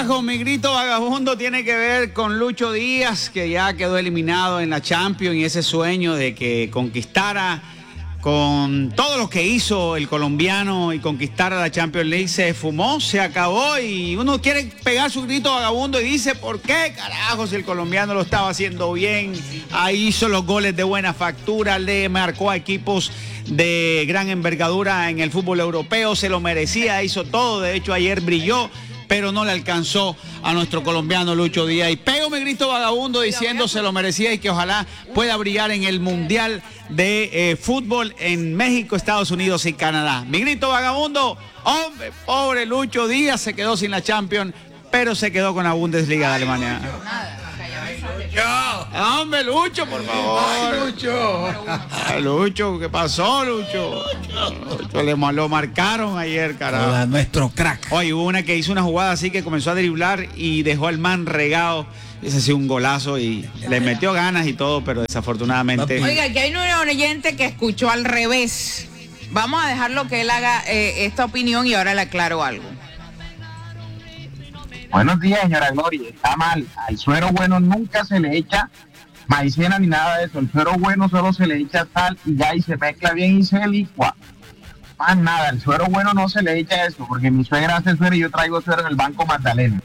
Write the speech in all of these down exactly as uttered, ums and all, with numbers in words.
carajo, mi grito vagabundo tiene que ver con Lucho Díaz, que ya quedó eliminado en la Champions, y ese sueño de que conquistara con todo lo que hizo el colombiano y conquistara la Champions League se fumó, se acabó, y uno quiere pegar su grito vagabundo y dice, ¿por qué carajo si el colombiano lo estaba haciendo bien? Ahí hizo los goles de buena factura, le marcó a equipos de gran envergadura en el fútbol europeo, se lo merecía, hizo todo, de hecho ayer brilló, pero no le alcanzó a nuestro colombiano Lucho Díaz. Y pego mi grito vagabundo diciendo se lo merecía y que ojalá pueda brillar en el Mundial de eh, Fútbol en México, Estados Unidos y Canadá. Mi grito vagabundo, hombre, pobre Lucho Díaz, se quedó sin la Champions, pero se quedó con la Bundesliga de Alemania. Ah, hombre, Lucho, por favor. Ay, Lucho. Ay, Lucho, ¿qué pasó, Lucho? Lucho le, lo marcaron ayer, carajo. Hola, nuestro crack. Oye, hubo una que hizo una jugada así que comenzó a driblar y dejó al man regado. Ese sí un golazo y le metió ganas y todo, pero desafortunadamente... Oiga, aquí hay un oyente que escuchó al revés. Vamos a dejarlo que él haga eh, esta opinión y ahora le aclaro algo. Buenos días, señora Gloria. Está mal. Al suero bueno nunca se le echa maicena ni nada de eso. El suero bueno solo se le echa sal y ya, y se mezcla bien y se licua. Más nada, el suero bueno no se le echa eso, porque mi suegra hace suero y yo traigo suero en el Banco Magdalena.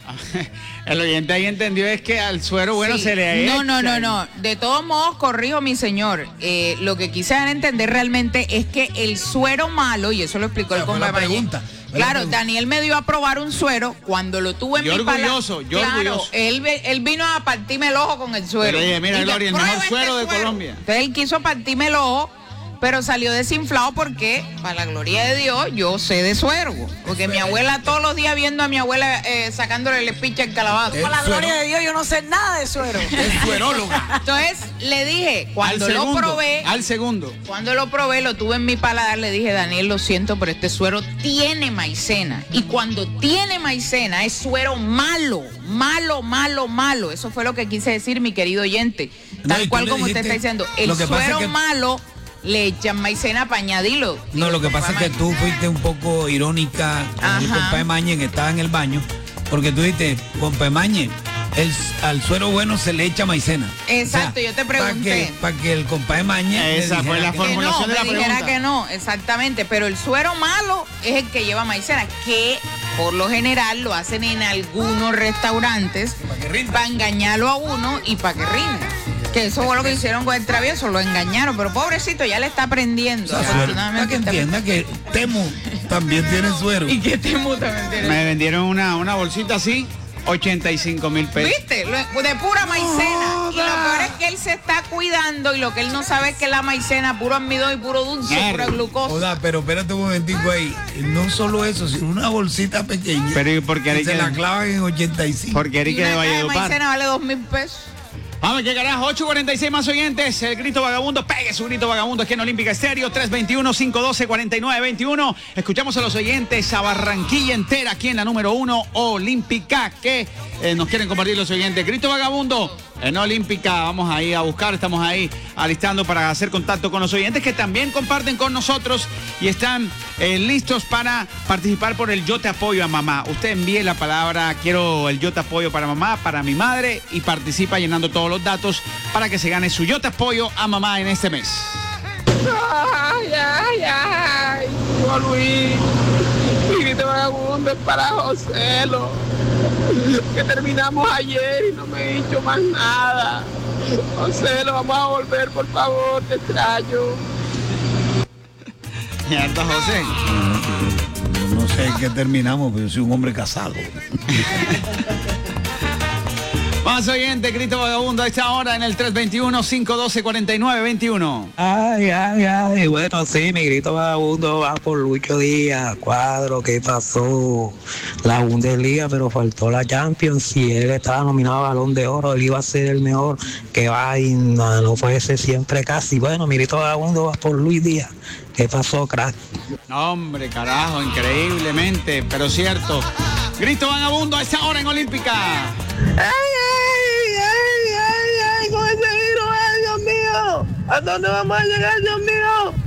El oyente ahí entendió es que al suero bueno Sí. se le echa. No, no, no, no. De todos modos, corrijo, mi señor. Eh, lo que quise dar a entender realmente es que el suero malo, y eso lo explicó el Fue la compa pregunta. Fue la Claro, pregunta. Daniel me dio a probar un suero cuando lo tuve en Yo mi pala- orgulloso, yo claro, orgulloso. Él, él vino a partirme el ojo con el suero. Pero dije, mira, Dije, Gloria, el "Prueba mejor este suero de Colombia". Entonces él quiso partirme el ojo, pero salió desinflado porque, para la gloria de Dios, yo sé de suero. Porque mi abuela todos los días viendo a mi abuela eh, sacándole el espiche al calabazo. El Por la suero. gloria de Dios, yo no sé nada de suero. Es sueróloga. Entonces le dije, cuando al lo segundo, probé, al segundo. cuando lo probé, lo tuve en mi paladar, le dije, Daniel, lo siento, pero este suero tiene maicena. Y cuando tiene maicena, es suero malo, malo, malo, malo. Eso fue lo que quise decir, mi querido oyente. No, Tal y tú cual le como usted dijiste, está diciendo, el lo que pasa suero es que- malo le echan maicena para añadirlo. No, lo que pasa es que tú fuiste un poco irónica con el Ajá. compa Mañe que estaba en el baño, porque tú dijiste, compa Mañe, el, al suero bueno se le echa maicena. Exacto, yo te pregunté. Para que, pa que el compa Mañe... Esa le fue dijera la que- Que formulación no, de la me dijera pregunta. que no, exactamente. Pero el suero malo es el que lleva maicena, que por lo general lo hacen en algunos restaurantes Pa' que rinda. para engañarlo a uno y para que rinda. Que eso fue lo que hicieron con el travieso, lo engañaron, pero pobrecito, ya le está aprendiendo. O sea, suero, para que está- entienda que Temu también tiene suero. Y que Temu también tiene. Me vendieron una, una bolsita así, ochenta y cinco mil pesos. ¿Viste? Lo- De pura maicena. Y lo peor es que él se está cuidando y lo que él no sabe es que la maicena, puro almidón y puro dulce, Mierda. pura glucosa. Oda, pero espérate un momentico ahí. No solo eso, sino una bolsita pequeña. Pero ¿y por qué que hay se que- la clavan en ochenta y cinco. Porque Y Eric una de caja de Valledupar. maicena vale dos mil pesos. Vamos, ¿qué carajo? ocho cuarenta y seis más oyentes. El grito vagabundo. Pegue su grito vagabundo aquí en Olímpica Estéreo. tres veintiuno, cinco doce, cuarenta y nueve veintiuno. Escuchamos a los oyentes a Barranquilla entera aquí en la número uno, Olímpica, que eh, nos quieren compartir los oyentes. Grito vagabundo en Olímpica. Vamos ahí a buscar. Estamos ahí alistando para hacer contacto con los oyentes que también comparten con nosotros y están eh, listos para participar por el Yo Te Apoyo a Mamá. Usted envíe la palabra quiero el Yo Te Apoyo para mamá, para mi madre, y participa llenando todos los datos para que se gane su Yo Te Apoyo a Mamá en este mes. Ay, ay, ay, Juan Luis, mi grito vagabundo es para Joselo, que terminamos ayer y no me he dicho más nada. Joselo, vamos a volver, por favor, te extraño. Mierda, José. No sé en qué terminamos, pero yo soy un hombre casado. Más oyente, grito vagabundo a esta hora en el tres veintiuno, cinco doce, cuarenta y nueve veintiuno. Ay, ay, ay, bueno, sí, mi grito vagabundo va por Lucho Díaz, cuadro, ¿qué pasó? La Bundesliga, pero faltó la Champions, si él estaba nominado a Balón de Oro, él iba a ser el mejor, que vaina, no puede ser siempre casi. Bueno, mi grito vagabundo va por Luis Díaz, ¿qué pasó, crack? No, hombre, carajo, increíblemente, pero cierto. Grito vagabundo a esta hora en Olímpica. Ay, ay, ay, ay, ay, con ese virus, ay, Dios mío, ¿a dónde vamos a llegar, Dios mío?